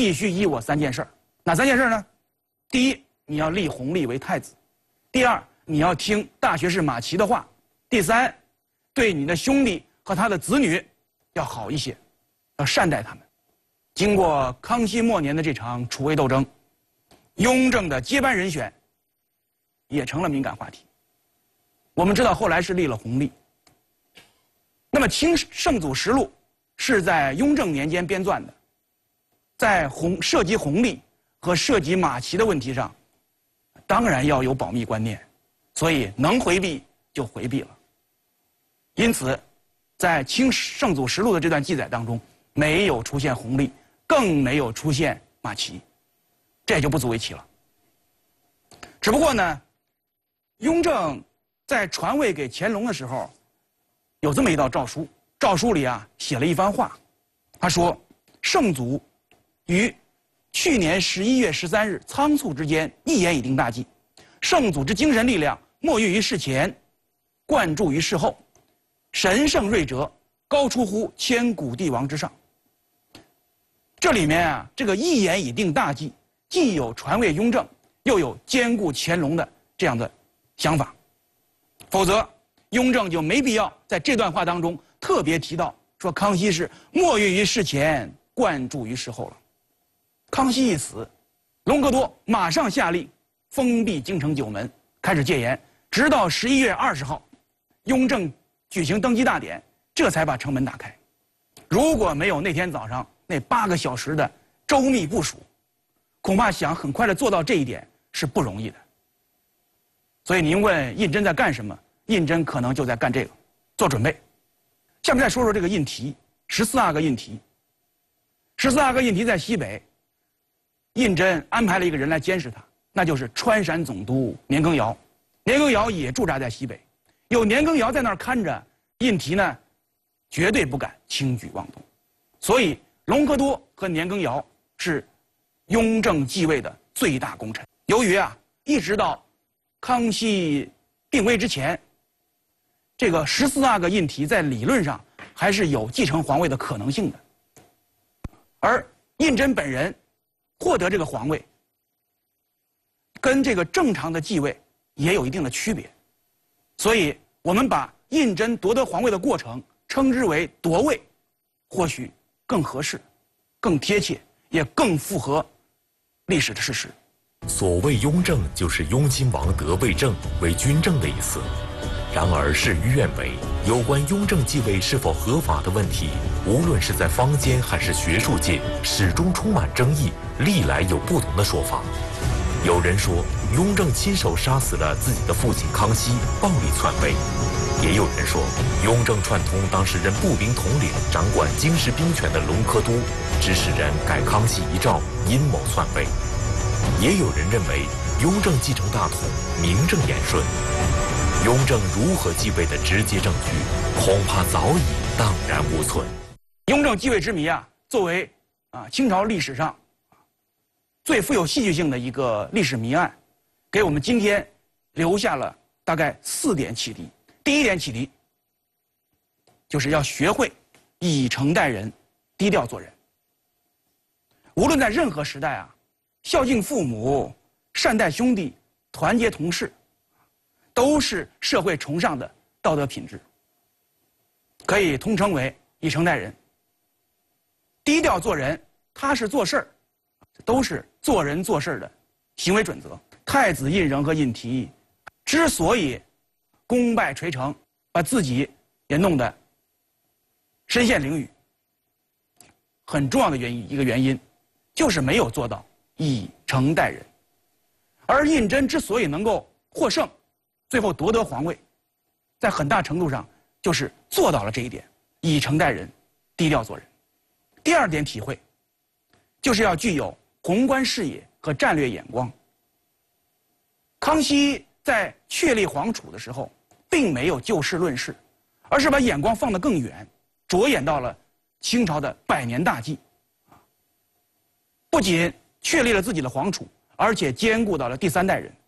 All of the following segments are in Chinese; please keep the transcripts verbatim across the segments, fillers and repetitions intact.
必须依我三件事儿。哪三件事呢？第一，你要立弘历为太子；第二，你要听大学士马齐的话；第三，对你的兄弟和他的子女要好一些，要善待他们。经过康熙末年的这场储位斗争，雍正的接班人选也成了敏感话题。我们知道后来是立了弘历。那么《清圣祖实录》是在雍正年间编撰的，在弘涉及弘历和涉及马齐的问题上，当然要有保密观念，所以能回避就回避了。因此，在《清圣祖实录》的这段记载当中，没有出现弘历，更没有出现马齐，这也就不足为奇了。只不过呢，雍正在传位给乾隆的时候，有这么一道诏书，诏书里啊写了一番话，他说：“圣祖于去年十一月十三日仓促之间，一言以定大计。圣祖之精神力量，莫寓于事前，贯注于事后，神圣睿哲，高出乎千古帝王之上。”这里面啊，这个一言以定大计，既有传位雍正，又有兼顾乾隆的这样的想法，否则雍正就没必要在这段话当中特别提到说康熙是莫寓于事前，贯注于事后了。康熙一死，隆科多马上下令封闭京城九门，开始戒严，直到十一月二十号，雍正举行登基大典，这才把城门打开。如果没有那天早上那八个小时的周密部署，恐怕想很快的做到这一点是不容易的。所以您问胤禛在干什么，胤禛可能就在干这个，做准备。下面再说说这个印提，十四阿哥印提。十四阿哥印提在西北，胤禛安排了一个人来监视他，那就是川陕总督年羹尧。年羹尧也驻扎在西北，有年羹尧在那儿看着，印提呢绝对不敢轻举妄动。所以隆科多和年羹尧是雍正继位的最大功臣。由于啊，一直到康熙病危之前，这个十四阿哥胤禔在理论上还是有继承皇位的可能性的，而胤禛本人获得这个皇位，跟这个正常的继位也有一定的区别，所以我们把胤禛夺得皇位的过程称之为夺位，或许更合适、更贴切，也更符合历史的事实。 所谓雍正，就是雍亲王得位正为君正的意思。然而事与愿违，有关雍正继位是否合法的问题，无论是在坊间还是学术界，始终充满争议，历来有不同的说法。有人说雍正亲手杀死了自己的父亲康熙，暴力篡位；也有人说雍正串通当时任步兵统领掌管京师兵权的隆科多，指使人改康熙遗诏，阴谋篡位。也有人认为雍正继承大统，名正言顺。雍正如何继位的直接证据，恐怕早已荡然无存。 雍正继位之谜啊，作为啊清朝历史上最富有戏剧性的一个历史谜案，给我们今天留下了大概四点启迪。第一点启迪，就是要学会以诚待人，低调做人。无论在任何时代啊，孝敬父母、善待兄弟、团结同事，都是社会崇尚的道德品质，可以通称为以诚待人。低调做人，踏实做事儿，都是做人做事的行为准则。太子胤禛和胤禔之所以功败垂成，把自己也弄得身陷囹圄，很重要的原因一个原因，就是没有做到以诚待人。而胤禛之所以能够获胜，最后夺得皇位，在很大程度上就是做到了这一点，以诚待人，低调做人。第二点体会，就是要具有宏观视野和战略眼光。康熙在确立皇储的时候，并没有就事论事，而是把眼光放得更远，着眼到了清朝的百年大计。不仅确立了自己的皇储，而且兼顾到了第三代人。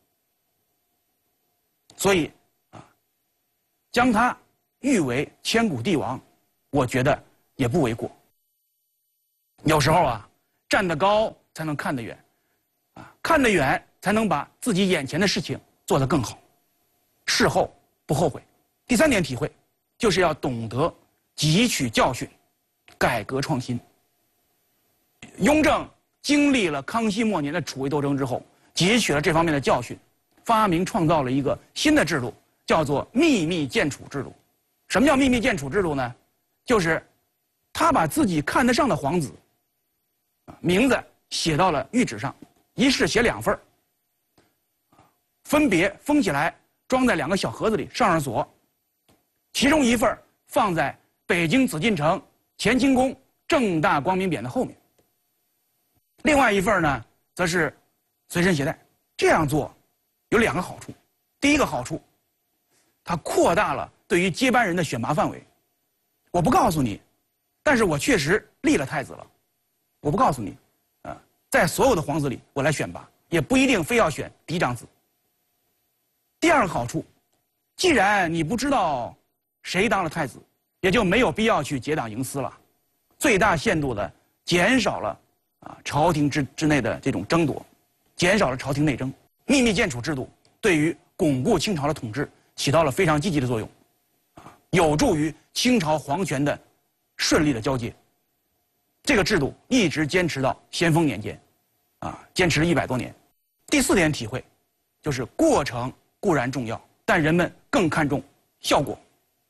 所以啊，将他誉为千古帝王，我觉得也不为过。有时候啊， 站得高才能看得远，啊，看得远才能把自己眼前的事情做得更好，事后不后悔。第三点体会，就是要懂得汲取教训，改革创新。雍正经历了康熙末年的储位斗争之后，汲取了这方面的教训，发明创造了一个新的制度，叫做秘密建储制度。什么叫秘密建储制度呢？就是他把自己看得上的皇子名字写到了谕旨上，一式写两份，分别封起来，装在两个小盒子里，上上锁。其中一份放在北京紫禁城乾清宫正大光明匾的后面，另外一份呢，则是随身携带。这样做有两个好处。第一个好处，它扩大了对于接班人的选拔范围。我不告诉你，但是我确实立了太子了。我不告诉你，啊、呃，在所有的皇子里，我来选拔，也不一定非要选嫡长子。第二个好处，既然你不知道谁当了太子，也就没有必要去结党营私了，最大限度的减少了啊朝廷之之内的这种争夺，减少了朝廷内争。秘密建储制度对于巩固清朝的统治起到了非常积极的作用，啊，有助于清朝皇权的顺利的交接。这个制度一直坚持到咸丰年间，啊，坚持了一百多年。第四点体会，就是过程固然重要，但人们更看重效果。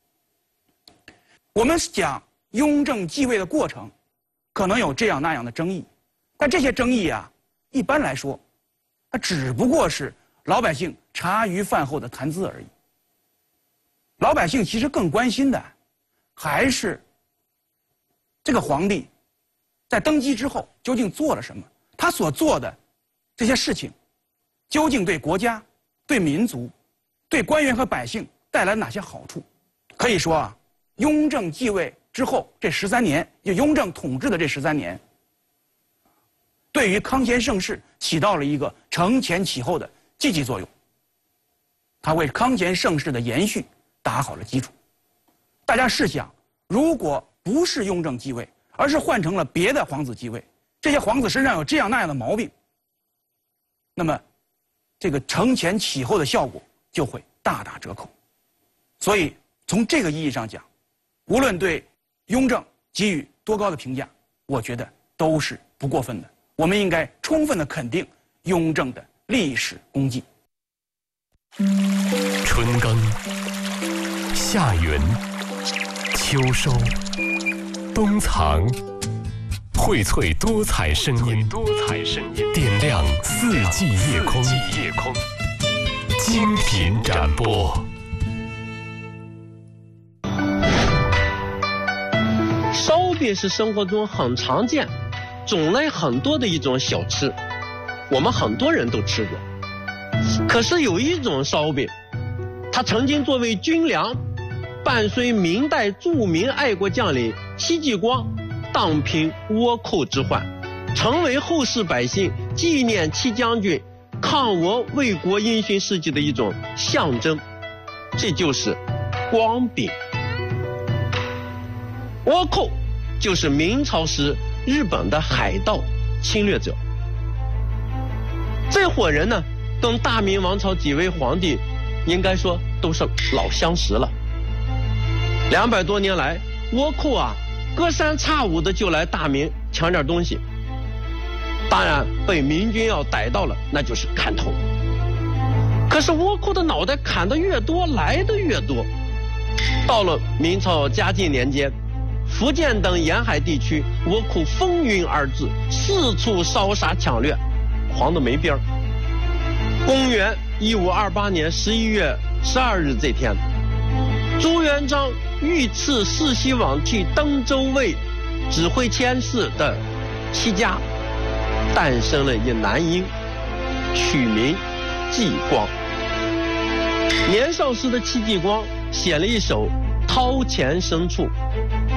我们讲雍正继位的过程，可能有这样那样的争议，但这些争议啊，一般来说，它只不过是老百姓茶余饭后的谈资而已。老百姓其实更关心的，还是这个皇帝在登基之后究竟做了什么，他所做的这些事情，究竟对国家、对民族、对官员和百姓带来哪些好处？可以说啊，雍正继位之后这十三年，就雍正统治的这十三年，对于康乾盛世起到了一个承前启后的积极作用。他为康乾盛世的延续打好了基础。大家试想，如果不是雍正继位，而是换成了别的皇子继位，这些皇子身上有这样那样的毛病，那么这个承前启后的效果就会大打折扣。所以从这个意义上讲，无论对雍正给予多高的评价，我觉得都是不过分的。我们应该充分的肯定雍正的历史功绩。 春耕、夏耘、秋收、冬藏，荟萃多彩声音，多彩声音，点亮四季夜空，夜空，精品展播。 烧饼是生活中很常见、种类很多的一种小吃，我们很多人都吃过。可是有一种烧饼，它曾经作为军粮，伴随明代著名爱国将领戚继光荡平倭寇之患，成为后世百姓纪念戚将军抗倭为国英雄事迹的一种象征，这就是光饼。倭寇就是明朝时日本的海盗侵略者，这伙人呢，跟大明王朝几位皇帝应该说都是老相识了。两百多年来，倭寇啊隔三差五的就来大明抢点东西，当然被明军要逮到了，那就是砍头。可是倭寇的脑袋砍得越多，来的越多。到了明朝嘉靖年间，福建等沿海地区倭寇蜂拥而至，四处烧杀抢掠，狂得没边儿。公元一五二八年十一月十二日这天，朱元璋御赐世袭罔替登州卫指挥佥事的戚家，诞生了一男婴，取名继光。年少时的戚继光写了一首《掏钱牲畜》，